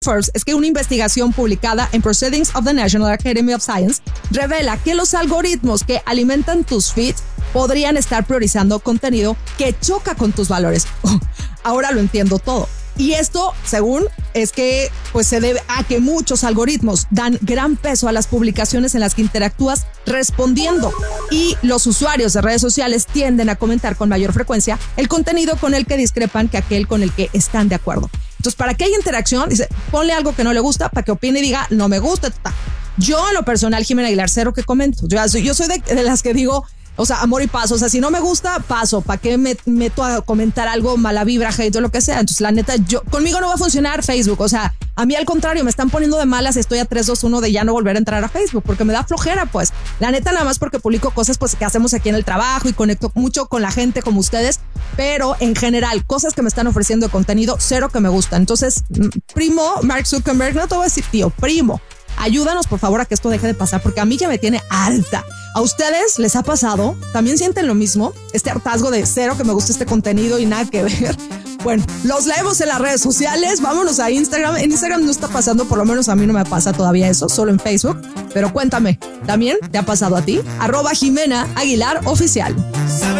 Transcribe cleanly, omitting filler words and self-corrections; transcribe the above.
Forbes es que una investigación publicada en Proceedings of the National Academy of Science revela que los algoritmos que alimentan tus feeds podrían estar priorizando contenido que choca con tus valores. Ahora lo entiendo todo. Y esto, según, es que pues se debe a que muchos algoritmos dan gran peso a las publicaciones en las que interactúas respondiendo, y los usuarios de redes sociales tienden a comentar con mayor frecuencia el contenido con el que discrepan que aquel con el que están de acuerdo. Entonces, para que haya interacción, dice, ponle algo que no le gusta para que opine y diga, no me gusta. Yo, en lo personal, Jimena Aguilar, cero que comento. Yo soy de las que digo, o sea, amor y paso. O sea, si no me gusta, paso. ¿Para qué me meto a comentar algo, mala vibra, hate o lo que sea? Entonces, la neta, conmigo no va a funcionar Facebook. O sea, a mí al contrario, me están poniendo de malas. Estoy a 3, 2, 1 de ya no volver a entrar a Facebook porque me da flojera, pues. La neta, nada más porque publico cosas pues que hacemos aquí en el trabajo y conecto mucho con la gente como ustedes. Pero en general, cosas que me están ofreciendo de contenido, cero que me gustan. Entonces, primo, Mark Zuckerberg, no te voy a decir tío, primo, ayúdanos por favor a que esto deje de pasar porque a mí ya me tiene alta. ¿A ustedes les ha pasado? ¿También sienten lo mismo? Este hartazgo de cero que me gusta este contenido y nada que ver. Bueno, los leemos en las redes sociales. Vámonos a Instagram. En Instagram no está pasando, por lo menos a mí no me pasa todavía eso, solo en Facebook. Pero cuéntame, ¿también te ha pasado a ti? @Jimena Aguilar Oficial.